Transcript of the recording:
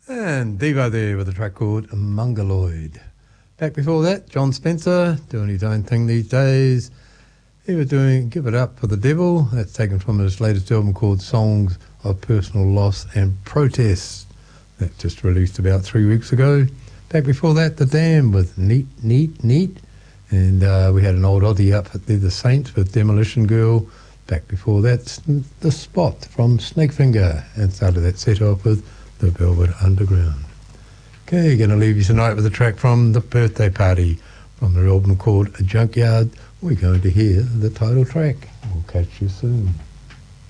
And Devo there with a track called Mongoloid. Back before that, John Spencer, doing his own thing these days. He was doing Give It Up for the Devil. That's taken from his latest album called Songs of Personal Loss and Protest. That just released about 3 weeks ago. Back before that, The Dam with Neat, Neat, Neat. And we had an old Aussie up at The Saints with Demolition Girl. Back before that, The Spot from Snakefinger. And started that set off with The Velvet Underground. Okay, going to leave you tonight with a track from The Birthday Party from their album called A Junkyard. We're going to hear the title track. We'll catch you soon.